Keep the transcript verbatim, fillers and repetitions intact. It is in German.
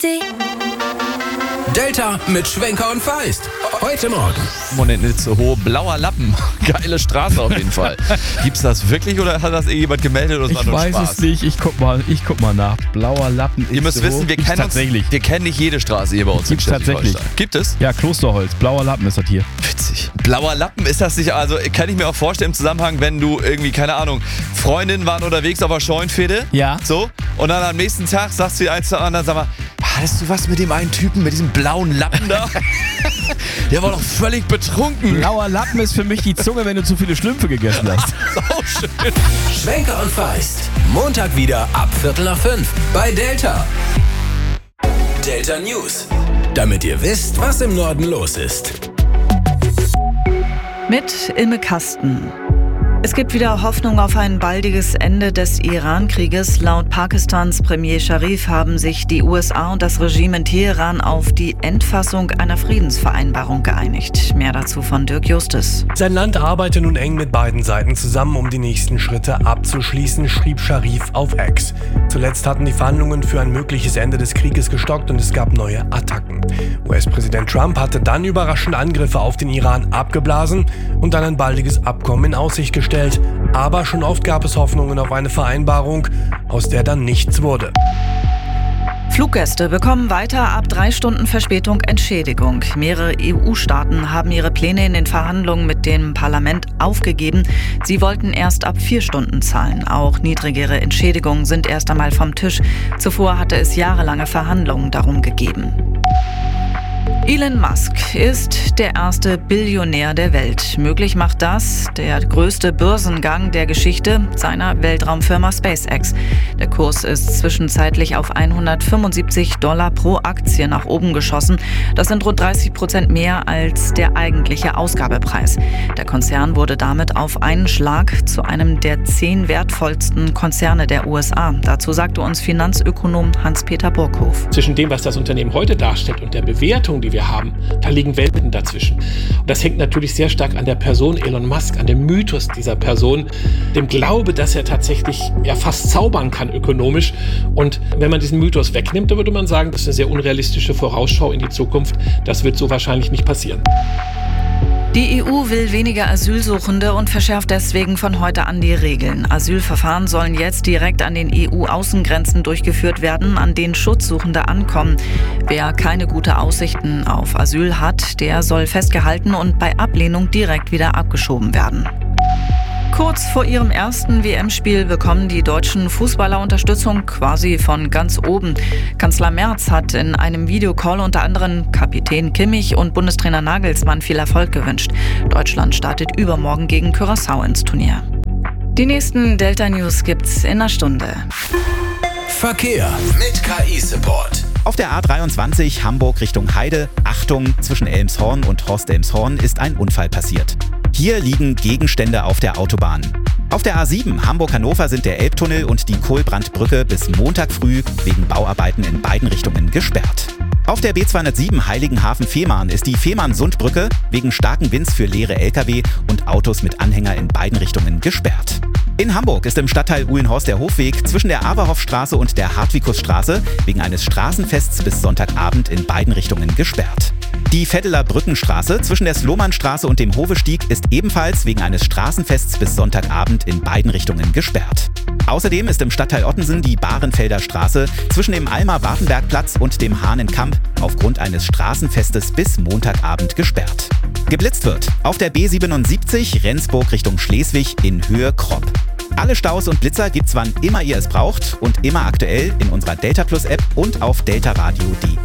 Delta mit Schwenker und Feist. Heute Morgen. Moment, nicht so hoch. Blauer Lappen. Geile Straße auf jeden Fall. Gibt's das wirklich oder hat das irgendjemand gemeldet oder Ich war nur weiß Spaß? es nicht. Ich guck mal, ich guck mal nach. Blauer Lappen ist Ihr müsst so wissen, wir Gibt's kennen, uns, tatsächlich. wir kennen nicht jede Straße hier bei uns Gibt's in Schleswig-Holstein. tatsächlich. Gibt es? Ja, Klosterholz. Blauer Lappen ist das hier. Witzig. Blauer Lappen, ist das nicht, also kann ich mir auch vorstellen im Zusammenhang, wenn du irgendwie, keine Ahnung, Freundinnen waren unterwegs auf der Scheunenfehde. Ja. So. Und dann am nächsten Tag sagst du eins zum anderen, sag mal, hattest du was mit dem einen Typen, mit diesem blauen Lappen da? Der war doch völlig betrunken. Blauer Lappen ist für mich die Zunge, wenn du zu viele Schlümpfe gegessen hast. Sau schön. Schwenker und Feist. Montag wieder ab Viertel nach fünf bei Delta. Delta News. Damit ihr wisst, was im Norden los ist. Mit Ilme Kasten. Es gibt wieder Hoffnung auf ein baldiges Ende des Iran-Krieges. Laut Pakistans Premier Sharif haben sich die U S A und das Regime in Teheran auf die Endfassung einer Friedensvereinbarung geeinigt. Mehr dazu von Dirk Justus. Sein Land arbeite nun eng mit beiden Seiten zusammen, um die nächsten Schritte abzuschließen, schrieb Sharif auf X. Zuletzt hatten die Verhandlungen für ein mögliches Ende des Krieges gestockt und es gab neue Attacken. U S-Präsident Trump hatte dann überraschend Angriffe auf den Iran abgeblasen und dann ein baldiges Abkommen in Aussicht gestellt. Aber schon oft gab es Hoffnungen auf eine Vereinbarung, aus der dann nichts wurde. Fluggäste bekommen weiter ab drei Stunden Verspätung Entschädigung. Mehrere E U-Staaten haben ihre Pläne in den Verhandlungen mit dem Parlament aufgegeben. Sie wollten erst ab vier Stunden zahlen. Auch niedrigere Entschädigungen sind erst einmal vom Tisch. Zuvor hatte es jahrelange Verhandlungen darum gegeben. Elon Musk ist der erste Billionär der Welt. Möglich macht das der größte Börsengang der Geschichte seiner Weltraumfirma SpaceX. Der Kurs ist zwischenzeitlich auf hundertfünfundsiebzig Dollar pro Aktie nach oben geschossen. Das sind rund dreißig Prozent mehr als der eigentliche Ausgabepreis. Der Konzern wurde damit auf einen Schlag zu einem der zehn wertvollsten Konzerne der U S A. Dazu sagte uns Finanzökonom Hans-Peter Burkhof. Zwischen dem, was das Unternehmen heute darstellt und der Bewertung, die wir haben, da liegen Welten dazwischen. Und das hängt natürlich sehr stark an der Person Elon Musk, an dem Mythos dieser Person, dem Glaube, dass er tatsächlich ja fast zaubern kann ökonomisch. Und wenn man diesen Mythos wegnimmt, dann würde man sagen, das ist eine sehr unrealistische Vorausschau in die Zukunft. Das wird so wahrscheinlich nicht passieren. Die E U will weniger Asylsuchende und verschärft deswegen von heute an die Regeln. Asylverfahren sollen jetzt direkt an den E U-Außengrenzen durchgeführt werden, an denen Schutzsuchende ankommen. Wer keine guten Aussichten auf Asyl hat, der soll festgehalten und bei Ablehnung direkt wieder abgeschoben werden. Kurz vor ihrem ersten W M-Spiel bekommen die deutschen Fußballer Unterstützung quasi von ganz oben. Kanzler Merz hat in einem Videocall unter anderem Kapitän Kimmich und Bundestrainer Nagelsmann viel Erfolg gewünscht. Deutschland startet übermorgen gegen Curaçao ins Turnier. Die nächsten Delta News gibt's in einer Stunde. Verkehr mit K I-Support. Auf der A dreiundzwanzig Hamburg Richtung Heide, Achtung, zwischen Elmshorn und Horst-Elmshorn ist ein Unfall passiert. Hier liegen Gegenstände auf der Autobahn. Auf der A sieben Hamburg-Hannover sind der Elbtunnel und die Kohlbrandbrücke bis Montag früh wegen Bauarbeiten in beiden Richtungen gesperrt. Auf der B zweihundertsieben Heiligenhafen-Fehmarn ist die Fehmarn-Sund-Brücke wegen starken Winds für leere L K W und Autos mit Anhänger in beiden Richtungen gesperrt. In Hamburg ist im Stadtteil Uhlenhorst der Hofweg zwischen der Aberhoffstraße und der Hartwikusstraße wegen eines Straßenfests bis Sonntagabend in beiden Richtungen gesperrt. Die Veddeler Brückenstraße zwischen der Slomannstraße und dem Hovestieg ist ebenfalls wegen eines Straßenfests bis Sonntagabend in beiden Richtungen gesperrt. Außerdem ist im Stadtteil Ottensen die Bahrenfelder Straße zwischen dem Alma-Wartenberg-Platz und dem Hahnenkamp aufgrund eines Straßenfestes bis Montagabend gesperrt. Geblitzt wird auf der B siebenundsiebzig Rendsburg Richtung Schleswig in Höhe Kropp. Alle Staus und Blitzer gibt's wann immer ihr es braucht und immer aktuell in unserer Delta Plus App und auf deltaradio punkt de.